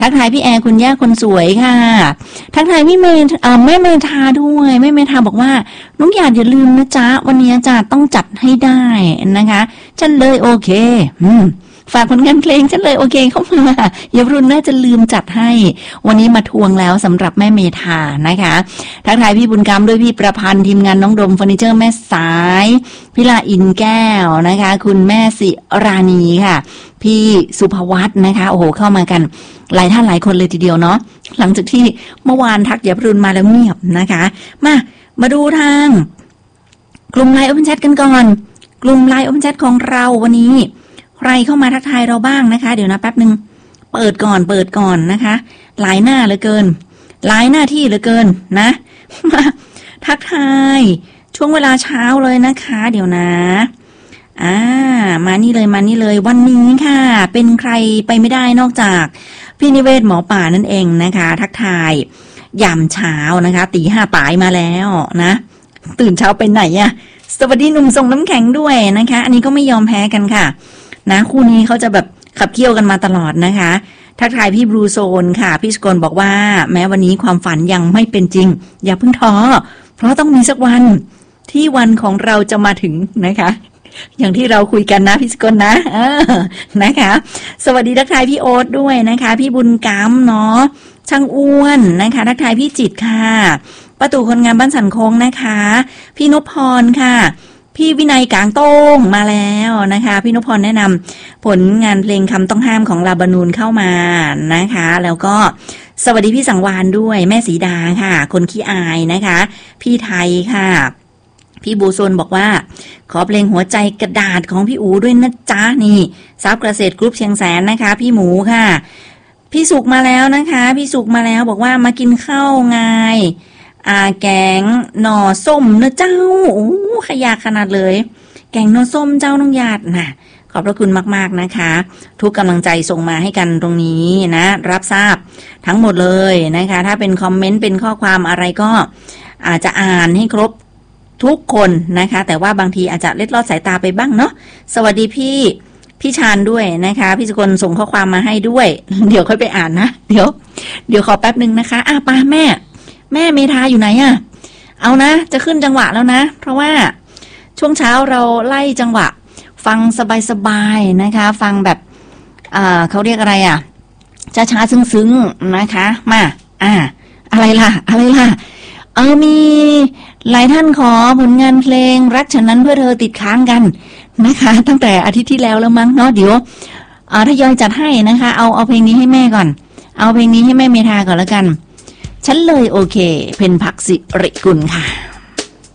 ทักทายพี่แอร์คุณย่าคนสวยค่ะทักทายพี่แม่เมธาด้วยแม่เมธาบอกว่าน้องหยาดอย่าลืมนะจ๊ะวันนี้จะต้องจัดให้ได้นะคะฉันเลยโอเคฝากผลงานเพลงฉันเลยโอเคเข้ามาอย่ารุ่นน่าจะลืมจัดให้วันนี้มาทวงแล้วสำหรับแม่เมธานะคะทักทายพี่บุญกรรมด้วยพี่ประพันธ์ทีมงานน้องดมเฟอร์นิเจอร์แม่สายพี่ลาอินแก้วนะคะคุณแม่สิราณีค่ะพี่สุภวัฒน์นะคะโอ้โหเข้ามากันหลายท่านหลายคนเลยทีเดียวเนาะหลังจากที่เมื่อวานทักอย่ารุ่นมาแล้วเงียบนะคะมาดูทางกลุ่มไลน์ Open Chat กันก่อนกลุ่มไลน์ Open Chat ของเราวันนี้ใครเข้ามาทักทายเราบ้างนะคะเดี๋ยวนะแป๊บนึงเปิดก่อนนะคะหลายหน้าเหลือเกินหลายหน้าที่เหลือเกินนะมาทักทายช่วงเวลาเช้าเลยนะคะเดี๋ยวนะมานี่เลยวันนี้ค่ะเป็นใครไปไม่ได้นอกจากพี่นิเวศหมอป่านั่นเองนะคะทักทายยามเช้านะคะตี 5ป่ายมาแล้วนะตื่นเช้าไปไหนอะสวัสดีหนุ่มส่งน้ำแข็งด้วยนะคะอันนี้ก็ไม่ยอมแพ้กันค่ะนะคู่นี้เขาจะแบบขับเคี่ยวกันมาตลอดนะคะทักทายพี่บลูโซนค่ะพี่สกลบอกว่าแม้วันนี้ความฝันยังไม่เป็นจริงอย่าเพิ่งท้อเพราะต้องมีสักวันที่วันของเราจะมาถึงนะคะอย่างที่เราคุยกันนะพี่สกลนะนะคะสวัสดีทักทายพี่โอ๊ตด้วยนะคะพี่บุญกำเนาะช่างอ้วนนะคะทักทายพี่จิตค่ะประตูคนงานบ้านสันคงนะคะพี่นพพรค่ะพี่วินัยกลางโต้งมาแล้วนะคะพี่นพพรแนะนำผลงานเพลงคำต้องห้ามของลาบานูนเข้ามานะคะแล้วก็สวัสดีพี่สังวานด้วยแม่สีดาค่ะคนขี้อายนะคะพี่ไทยค่ะพี่บูโซนบอกว่าขอเพลงหัวใจกระดาษของพี่อูด้วยนะจ๊ะนี่ซับเกษตรกรุ๊ปเชียงแสนนะคะพี่หมูค่ะพี่สุกมาแล้วนะคะพี่สุกมาแล้วบอกว่ามากินข้าวไงแกงหน่อส้มเนื้อเจ้าโอ้ขยากขนาดเลยแกงหน่อส้มเจ้าน้องหยาดนะขอบพระคุณมากๆนะคะทุกกำลังใจส่งมาให้กันตรงนี้นะรับทราบทั้งหมดเลยนะคะถ้าเป็นคอมเมนต์เป็นข้อความอะไรก็อาจจะอ่านให้ครบทุกคนนะคะแต่ว่าบางทีอาจจะเล็ดลอดสายตาไปบ้างเนาะสวัสดีพี่ชาญด้วยนะคะพี่สกลส่งข้อความมาให้ด้วยเดี๋ยวค่อยไปอ่านนะเดี๋ยวขอแป๊บนึงนะคะป้าแม่เมธาอยู่ไหนอะเอานะจะขึ้นจังหวะแล้วนะเพราะว่าช่วงเช้าเราไล่จังหวะฟังสบายๆนะคะฟังแบบเขาเรียกอะไรอะช้าๆซึ้งๆนะคะมาอะไรล่ะมีหลายท่านขอผลงานเพลงรักฉันนั้นเพื่อเธอติดค้างกันนะคะตั้งแต่อาทิตย์ที่แล้วมั้งเนาะเดี๋ยวทยอยจัดให้นะคะเอาเพลงนี้ให้แม่ก่อนเอาเพลงนี้ให้แม่เมธาก่อนแล้วกันฉันเลยโอเคเพนภักดิ์สิริกุลค่ะ